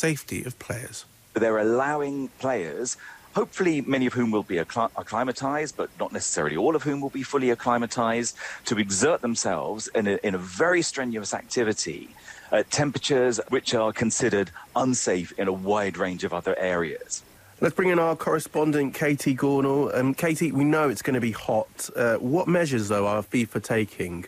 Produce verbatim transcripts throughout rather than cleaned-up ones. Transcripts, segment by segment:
safety of players. They're allowing players, hopefully many of whom will be acclimatised, but not necessarily all of whom will be fully acclimatised, to exert themselves in a, in a very strenuous activity at temperatures which are considered unsafe in a wide range of other areas. Let's bring in our correspondent, Katie Gornall. Um, Katie, we know it's going to be hot. Uh, what measures, though, are FIFA taking?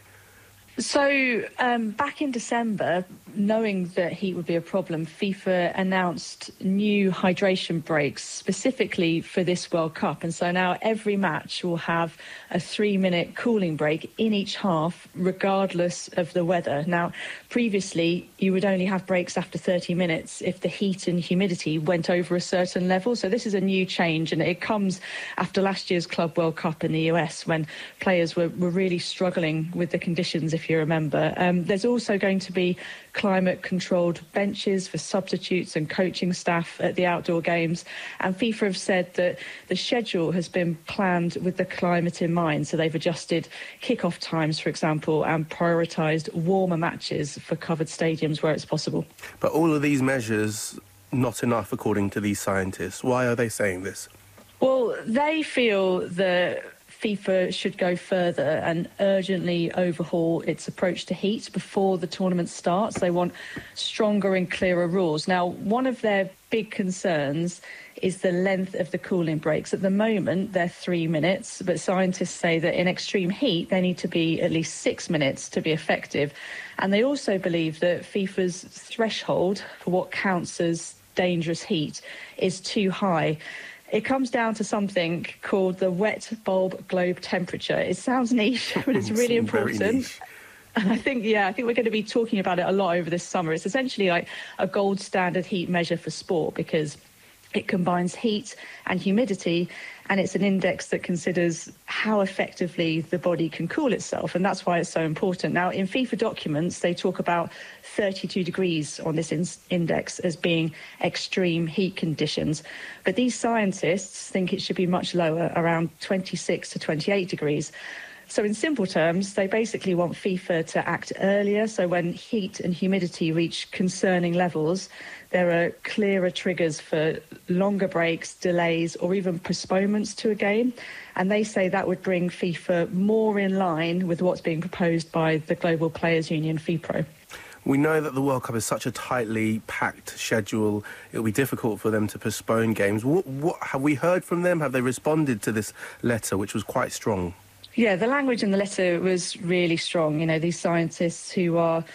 So, um, back in December, knowing that heat would be a problem, FIFA announced new hydration breaks specifically for this World Cup. And so now every match will have a three-minute cooling break in each half, regardless of the weather. Now, previously, you would only have breaks after thirty minutes if the heat and humidity went over a certain level. So this is a new change, and it comes after last year's Club World Cup in the U S when players were, were really struggling with the conditions, if you remember. Um, there's also going to be climate-controlled benches for substitutes and coaching staff at the outdoor games. And FIFA have said that the schedule has been planned with the climate in mind. So they've adjusted kick-off times, for example, and prioritised warmer matches for covered stadiums where it's possible. But all of these measures, not enough, according to these scientists. Why are they saying this? Well, they feel that FIFA should go further and urgently overhaul its approach to heat before the tournament starts. They want stronger and clearer rules. Now, one of their big concerns is the length of the cooling breaks. At the moment, they're three minutes, but scientists say that in extreme heat, they need to be at least six minutes to be effective. And they also believe that FIFA's threshold for what counts as dangerous heat is too high. It comes down to something called the wet bulb globe temperature. It sounds niche, but it's really important. And I think, yeah, I think we're going to be talking about it a lot over this summer. It's essentially like a gold standard heat measure for sport because it combines heat and humidity, and it's an index that considers how effectively the body can cool itself, and that's why it's so important. Now, in FIFA documents, they talk about thirty-two degrees on this in index as being extreme heat conditions, but these scientists think it should be much lower, around twenty-six to twenty-eight degrees. So in simple terms, they basically want FIFA to act earlier, so when heat and humidity reach concerning levels, there are clearer triggers for longer breaks, delays, or even postponements to a game. And they say that would bring FIFA more in line with what's being proposed by the Global Players Union, FIPRO. We know that the World Cup is such a tightly packed schedule. It'll be difficult for them to postpone games. What, what have we heard from them? Have they responded to this letter, which was quite strong? Yeah, the language in the letter was really strong. You know, these scientists who are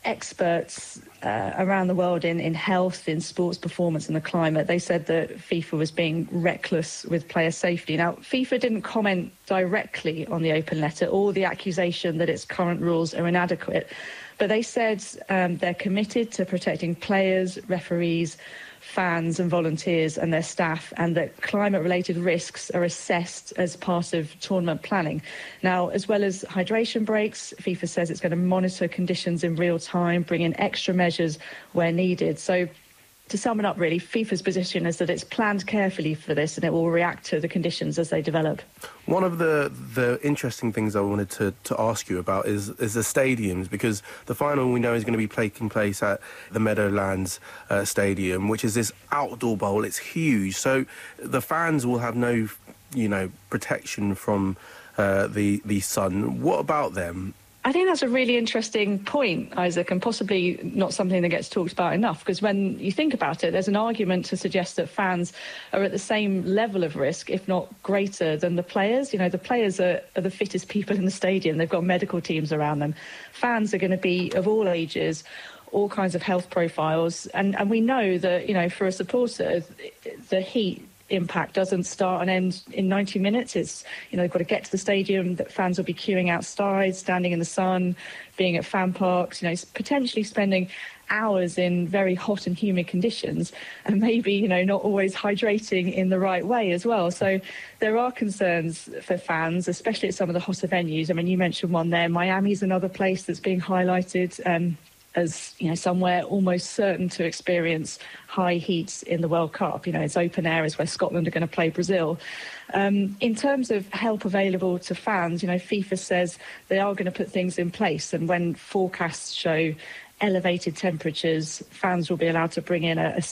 experts uh, around the world in, in health, in sports performance and the climate, they said that FIFA was being reckless with player safety. Now, FIFA didn't comment directly on the open letter or the accusation that its current rules are inadequate, but they said um, they're committed to protecting players, referees, fans and volunteers and their staff, and that climate-related risks are assessed as part of tournament planning. Now, as well as hydration breaks, FIFA says it's going to monitor conditions in real time, bring in extra measures where needed. So, to sum it up, really, FIFA's position is that it's planned carefully for this and it will react to the conditions as they develop. One of the the interesting things I wanted to, to ask you about is, is the stadiums, because the final we know is going to be taking place at the Meadowlands uh, Stadium, which is this outdoor bowl. It's huge, so the fans will have no, you know, protection from uh, the, the sun. What about them? I think that's a really interesting point, Isaac, and possibly not something that gets talked about enough, because when you think about it, there's an argument to suggest that fans are at the same level of risk, if not greater, than the players. You know, the players are, are the fittest people in the stadium. They've got medical teams around them. Fans are going to be of all ages, all kinds of health profiles, and, and we know that, you know, for a supporter, the heat impact doesn't start and end in ninety minutes. It's, you know, they've got to get to the stadium, that fans will be queuing outside, standing in the sun, being at fan parks, you know, potentially spending hours in very hot and humid conditions, and maybe, you know, not always hydrating in the right way as well. So there are concerns for fans, especially at some of the hotter venues. I mean, you mentioned one there. Miami's another place that's being highlighted um, as, you know, somewhere almost certain to experience high heats in the World Cup. You know, it's open air, is where Scotland are going to play Brazil. Um, in terms of help available to fans, you know, FIFA says they are going to put things in place, and when forecasts show elevated temperatures, fans will be allowed to bring in a, a